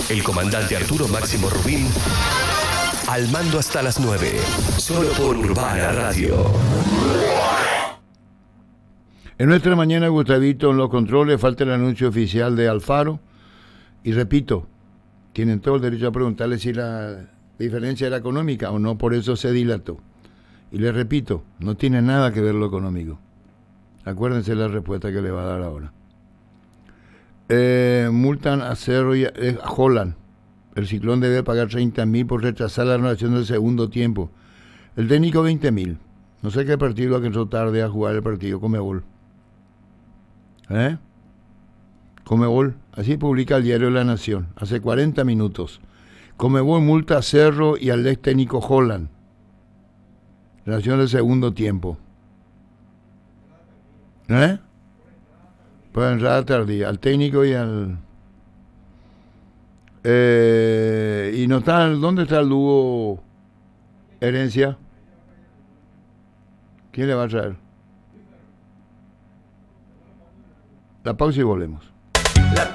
El comandante Arturo Máximo Rubín al mando hasta las 9. Solo por Urbana Radio. En nuestra mañana, Gustavito, en los controles, falta el anuncio oficial de Alfaro. Y repito, tienen todo el derecho a preguntarle si la diferencia era económica o no, por eso se dilató. Y les repito, no tiene nada que ver lo económico. Acuérdense la respuesta que le va a dar ahora. Multan a Cerro y a Holland. El Ciclón debe pagar 30.000 por retrasar la renovación del segundo tiempo. El técnico 20.000. No sé qué partido que entró tarde a jugar el partido. Conmebol. Conmebol. Así publica el diario La Nación. Hace 40 minutos. Conmebol multa a Cerro y al ex técnico Holland. Renovación del segundo tiempo. Por entrada tardía. Al técnico y al... y no está, ¿dónde está el dúo Herencia? ¿Quién le va a traer? La pausa y volvemos.